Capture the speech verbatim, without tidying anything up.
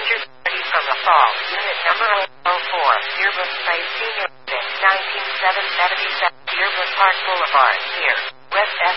Ranger thirty from the fall, unit number oh four, Dearborn Place, Senior, nineteen seven seventy-seven, Dearborn Park Boulevard, here, West